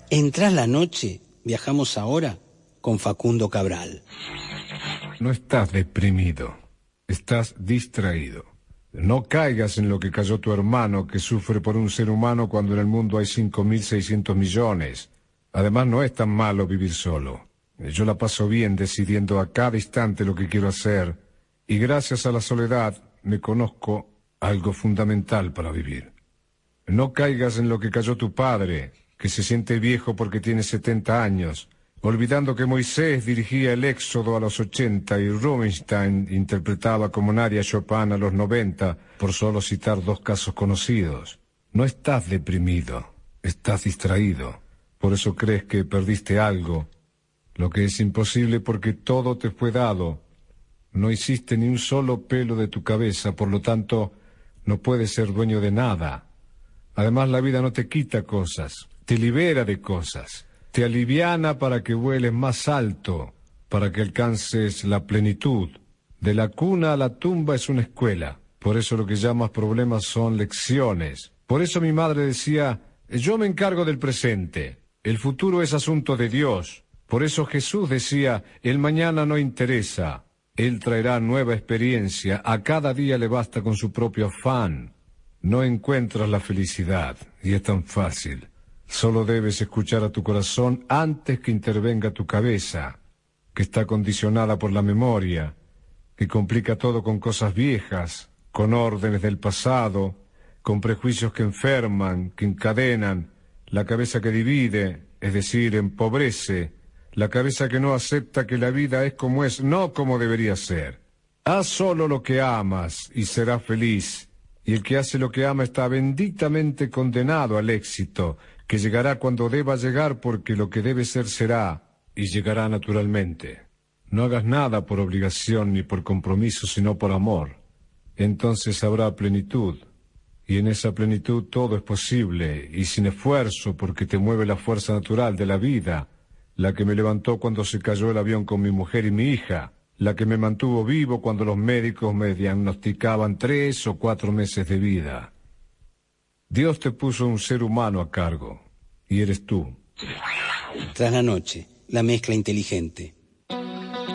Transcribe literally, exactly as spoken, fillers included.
En Tras la Noche viajamos ahora con Facundo Cabral. No estás deprimido, estás distraído. No caigas en lo que cayó tu hermano, que sufre por un ser humano cuando en el mundo hay cinco mil seiscientos millones. Además, no es tan malo vivir solo. Yo la paso bien decidiendo a cada instante lo que quiero hacer, y gracias a la soledad me conozco algo fundamental para vivir. No caigas en lo que cayó tu padre, que se siente viejo porque tiene setenta años, olvidando que Moisés dirigía el Éxodo a los ochenta y Rubinstein interpretaba como Nadia Chopin a los noventa, por solo citar dos casos conocidos. No estás deprimido, estás distraído. Por eso crees que perdiste algo, lo que es imposible porque todo te fue dado. No hiciste ni un solo pelo de tu cabeza, por lo tanto, no puedes ser dueño de nada. Además, la vida no te quita cosas, te libera de cosas. Te aliviana para que vueles más alto, para que alcances la plenitud. De la cuna a la tumba es una escuela. Por eso lo que llamas problemas son lecciones. Por eso mi madre decía, yo me encargo del presente. El futuro es asunto de Dios. Por eso Jesús decía, el mañana no interesa. Él traerá nueva experiencia. A cada día le basta con su propio afán. No encuentras la felicidad, y es tan fácil. Solo debes escuchar a tu corazón antes que intervenga tu cabeza, que está condicionada por la memoria, que complica todo con cosas viejas, con órdenes del pasado, con prejuicios que enferman, que encadenan, la cabeza que divide, es decir, empobrece, la cabeza que no acepta que la vida es como es, no como debería ser. Haz solo lo que amas y serás feliz, y el que hace lo que ama está benditamente condenado al éxito, que llegará cuando deba llegar porque lo que debe ser será, y llegará naturalmente. No hagas nada por obligación ni por compromiso, sino por amor. Entonces habrá plenitud, y en esa plenitud todo es posible, y sin esfuerzo, porque te mueve la fuerza natural de la vida, la que me levantó cuando se cayó el avión con mi mujer y mi hija, la que me mantuvo vivo cuando los médicos me diagnosticaban tres o cuatro meses de vida. Dios te puso un ser humano a cargo, y eres tú. Tras la Noche, la mezcla inteligente.